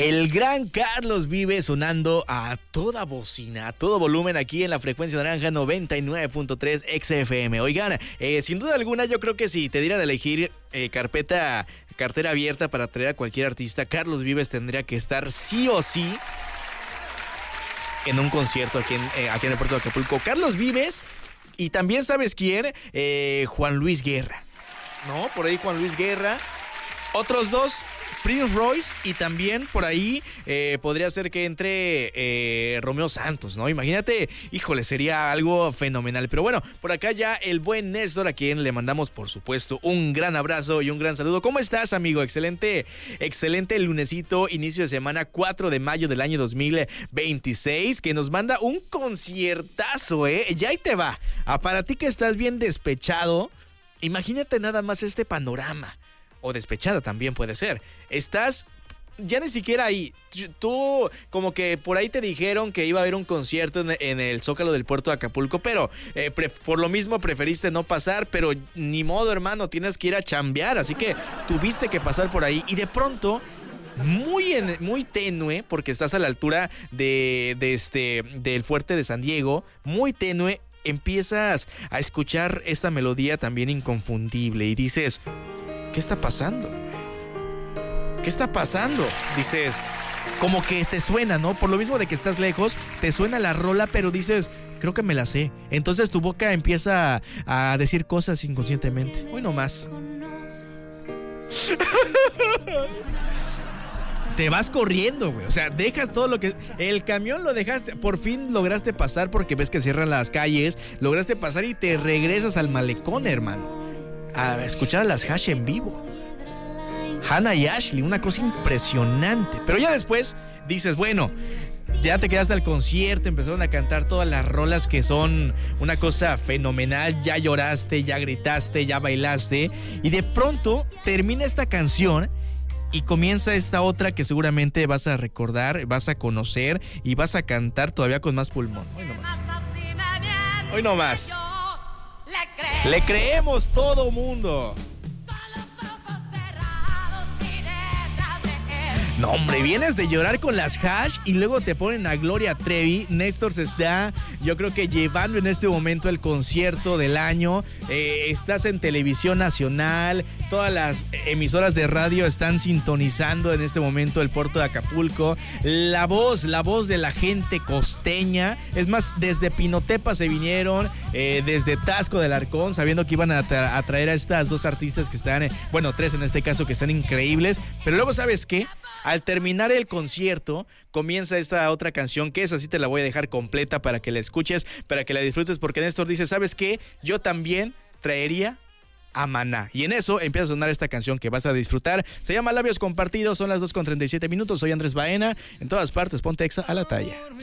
El gran Carlos Vives sonando a toda bocina, a todo volumen aquí en la frecuencia naranja 99.3 XFM. Oigan, sin duda alguna yo creo que si te dieran a elegir cartera abierta para traer a cualquier artista, Carlos Vives tendría que estar sí o sí en un concierto aquí en el puerto de Acapulco. Carlos Vives y también, ¿sabes quién? Juan Luis Guerra, ¿no? Por ahí Juan Luis Guerra. Otros dos, Prince Royce, y también por ahí podría ser que entre Romeo Santos, ¿no? Imagínate, híjole, sería algo fenomenal. Pero bueno, por acá ya el buen Néstor, a quien le mandamos, por supuesto, un gran abrazo y un gran saludo. ¿Cómo estás, amigo? Excelente lunesito, inicio de semana, 4 de mayo del año 2026, que nos manda un conciertazo, Ya ahí te va. Para ti que estás bien despechado, imagínate nada más este panorama. O despechada también puede ser. Estás ya ni siquiera ahí. Tú como que por ahí te dijeron que iba a haber un concierto en el Zócalo del puerto de Acapulco, pero por lo mismo preferiste no pasar, pero ni modo, hermano, tienes que ir a chambear, así que tuviste que pasar por ahí y de pronto muy tenue, porque estás a la altura del fuerte de San Diego, muy tenue, empiezas a escuchar esta melodía también inconfundible y dices, ¿qué está pasando? ¿Qué está pasando? Dices, como que te suena, ¿no? Por lo mismo de que estás lejos, te suena la rola, pero dices, creo que me la sé. Entonces tu boca empieza a decir cosas inconscientemente. Hoy no más. Te vas corriendo, güey. O sea, dejas todo lo que... El camión lo dejaste, por fin lograste pasar porque ves que cierran las calles. Lograste pasar y te regresas al malecón, hermano, a escuchar a las Hash en vivo. Hannah y Ashley, una cosa impresionante. Pero ya después dices, bueno, ya te quedaste al concierto, empezaron a cantar todas las rolas que son una cosa fenomenal. Ya lloraste, ya gritaste, ya bailaste. Y de pronto termina esta canción y comienza esta otra que seguramente vas a recordar, vas a conocer y vas a cantar todavía con más pulmón. Hoy no más. Hoy no más. Le creemos todo mundo. No, hombre, vienes de llorar con las Hash y luego te ponen a Gloria Trevi. Néstor se está, yo creo que llevando en este momento el concierto del año. Estás en televisión nacional, todas las emisoras de radio están sintonizando en este momento el puerto de Acapulco. La voz de la gente costeña. Es más, desde Pinotepa se vinieron, desde Taxco del Arcón, sabiendo que iban a traer a estas dos artistas que están, tres en este caso, que están increíbles. Pero luego, ¿sabes qué? Al terminar el concierto, comienza esta otra canción, que esa sí te la voy a dejar completa para que la escuches, para que la disfrutes, porque Néstor dice, ¿sabes qué? Yo también traería a Maná. Y en eso empieza a sonar esta canción que vas a disfrutar. Se llama Labios Compartidos, son las 2:37 minutos. Soy Andrés Baena. En todas partes, ponte Exa a la talla.